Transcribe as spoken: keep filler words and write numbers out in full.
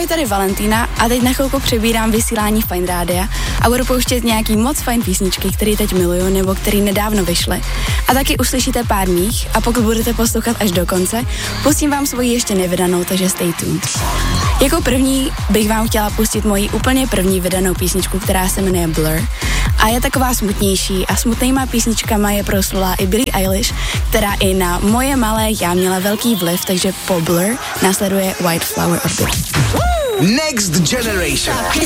Ahoj, tady Valentína a teď na chvilku přebírám vysílání Fajn rádia a budu pouštět nějaký moc fajn písničky, které teď miluju nebo které nedávno vyšly. A taky uslyšíte pár mých a pokud budete poslouchat až do konce, pustím vám svoji ještě nevydanou, takže stay tuned. Jako první bych vám chtěla pustit moji úplně první vydanou písničku, která se jmenuje Blur. A je taková smutnější a smutnýma písničkama je proslula i Billie Eilish, která i na moje malé já měla velký vliv, takže po Blur následuje White Flower od Billie. Next Generation.